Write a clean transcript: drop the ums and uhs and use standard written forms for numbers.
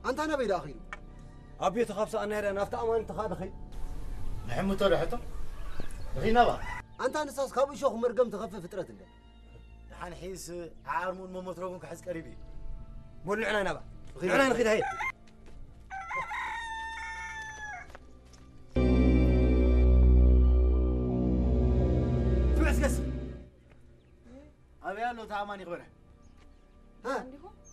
أنت أنا بيد أخير أبي تخاف أنا نافت أمان تخاد أخي نحن مترحته غينا بقى أنت نساس كابو شوخ مرقم تخفف فترة الله نحن حيس عارمون ما متروقون كحس قريبي مول نعنا بقى نعنا نخيد هاي أبي له تامان يخبره ها